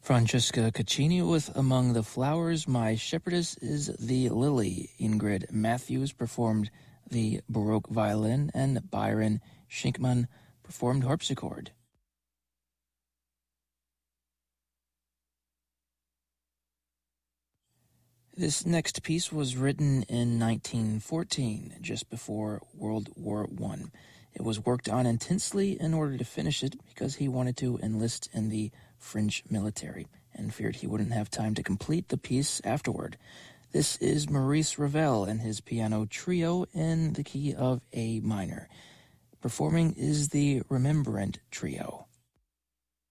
Francesca Caccini with Among the Flowers, My Shepherdess is the Lily. Ingrid Matthews performed the Baroque violin, and Byron Shinkman performed harpsichord. This next piece was written in 1914, just before World War I. It was worked on intensely in order to finish it because he wanted to enlist in the French military and feared he wouldn't have time to complete the piece afterward. This is Maurice Ravel and his piano trio in the key of A minor. Performing is the Remembrant Trio.